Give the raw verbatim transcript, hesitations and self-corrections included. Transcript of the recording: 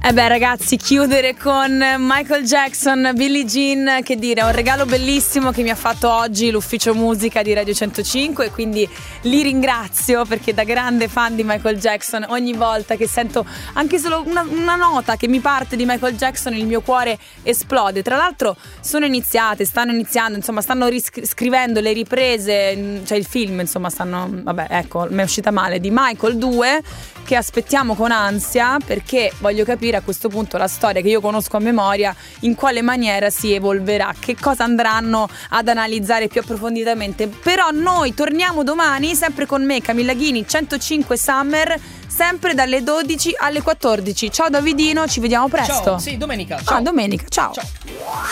Eh beh ragazzi, chiudere con Michael Jackson, Billie Jean, che dire, è un regalo bellissimo che mi ha fatto oggi l'ufficio musica di Radio centocinque, quindi li ringrazio perché da grande fan di Michael Jackson ogni volta che sento anche solo una, una nota che mi parte di Michael Jackson il mio cuore esplode. Tra l'altro sono iniziate, stanno iniziando, insomma stanno riscrivendo le riprese, cioè il film, insomma stanno, vabbè ecco, mi è uscita male, di Michael due, che aspettiamo con ansia perché voglio capire a questo punto la storia che io conosco a memoria in quale maniera si evolverà, che cosa andranno ad analizzare più approfonditamente. Però noi torniamo domani sempre con me, Camilla Ghini, centocinque Summer, sempre dalle dodici alle quattordici. Ciao Davidino, ci vediamo presto. Ciao, sì, domenica. Ciao. Ah, domenica, ciao. Ciao.